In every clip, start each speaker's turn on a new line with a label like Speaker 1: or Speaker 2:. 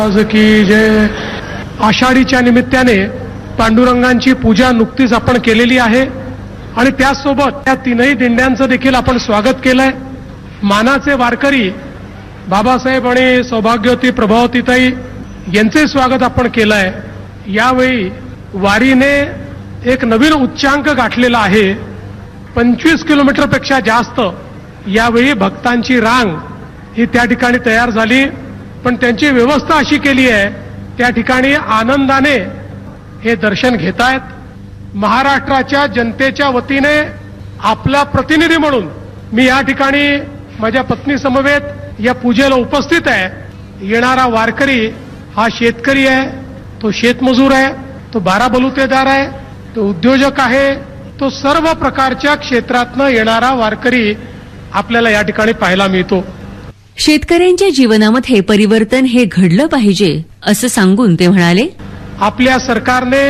Speaker 1: की जय. आषाढीच्या निमित्ताने पांडुरंगांची पूजा नुकतीच आपण केलेली आहे आणि त्याचसोबत त्या तीनही दिंड्यांचं देखील आपण स्वागत केलंय. मानाचे वारकरी बाबासाहेब आणि सौभाग्यवती प्रभावतीताई यांचे स्वागत आपण केलंय. यावेळी वारीने एक नवीन उच्चांक गाठलेला आहे. 25 किलोमीटरपेक्षा जास्त यावेळी भक्तांची रांग ही त्या ठिकाणी तयार झाली. पण त्यांची व्यवस्था अशी केली आहे, त्या ठिकाणी आनंदाने हे दर्शन घेतायत. महाराष्ट्राच्या जनतेच्या वतीने आपला प्रतिनिधी म्हणून मी या ठिकाणी माझ्या पत्नी समवेत या पूजेला उपस्थित आहे. येणारा वारकरी हा शेतकरी आहे, तो शेतमजूर आहे, तो बारा बलुतेदार आहे, तो उद्योजक आहे, तो सर्व प्रकारच्या क्षेत्रातनं येणारा वारकरी आपल्याला या ठिकाणी पाहायला मिळतो.
Speaker 2: शेतकऱ्यांच्या जीवनामध्ये परिवर्तन हे घडलं पाहिजे असं सांगून ते म्हणाले,
Speaker 1: आपल्या सरकारने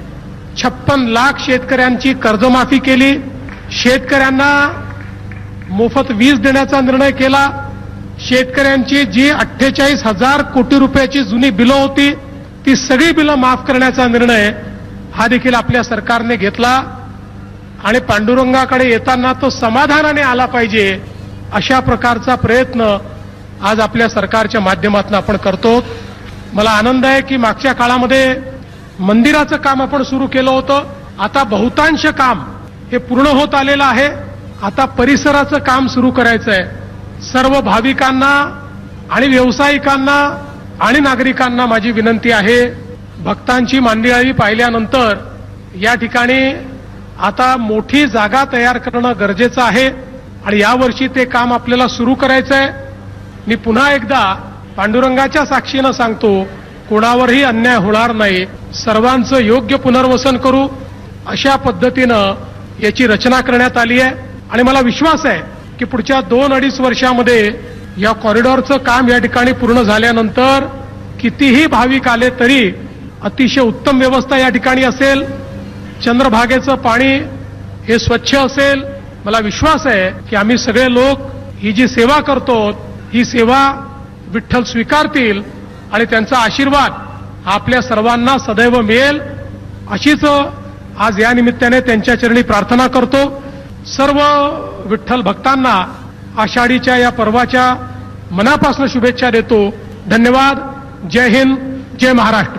Speaker 1: 56 लाख शेतकऱ्यांची कर्जमाफी केली. शेतकऱ्यांना मोफत वीज देण्याचा निर्णय केला. शेतकऱ्यांची जी 48,000 कोटी रुपयाची जुनी बिलं होती ती सगळी बिलं माफ करण्याचा निर्णय हा देखील आपल्या सरकारने घेतला. आणि पांडुरंगाकडे येताना तो समाधानाने आला पाहिजे अशा प्रकारचा प्रयत्न आज आपल्या सरकारच्या माध्यमातून आपण करतो. मला आनंद आहे की मागच्या काळामध्ये मंदिराचं काम आपण सुरू केलं होतं. आता बहुतांश काम हे पूर्ण होत आलेलं आहे. आता परिसराचं काम सुरू करायचं आहे. सर्व भाविकांना आणि व्यावसायिकांना आणि नागरिकांना माझी विनंती आहे, भक्तांची मांदियाळी पाहिल्यानंतर या ठिकाणी आता मोठी जागा तयार करणं गरजेचं आहे आणि यावर्षी ते काम आपल्याला सुरू करायचं आहे. मी पुन्हा एकदा पांडुरंगाच्या साक्षीनं सांगतो, कोणावरही अन्याय होणार नाही. सर्वांचं योग्य पुनर्वसन करू अशा पद्धतीनं याची रचना करण्यात आली आहे. आणि मला विश्वास आहे की पुढच्या 2-2.5 वर्षामध्ये या कॉरिडॉरचं काम या ठिकाणी पूर्ण झाल्यानंतर कितीही भाविक आले तरी अतिशय उत्तम व्यवस्था या ठिकाणी असेल. चंद्रभागेचं पाणी हे स्वच्छ असेल. मला विश्वास आहे की आम्ही सगळे लोक ही जी सेवा करतो ही सेवा विठ्ठल स्वीकारतील आणि त्यांचा आशीर्वाद आपल्या सर्वांना सदैव मिळेल अशीच आज या निमित्ताने त्यांच्या चरणी प्रार्थना करतो. सर्व विठ्ठल भक्तांना आषाढीच्या या पर्वाच्या मनापासून शुभेच्छा देतो. धन्यवाद. जय हिंद, जय महाराष्ट्र.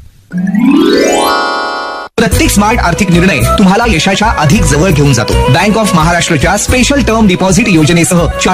Speaker 3: प्रत्येक स्मार्ट आर्थिक निर्णय तुम्हाला यशाच्या अधिक जवळ घेऊन जातो. बँक ऑफ महाराष्ट्राच्या स्पेशल टर्म डिपॉझिट योजनेसह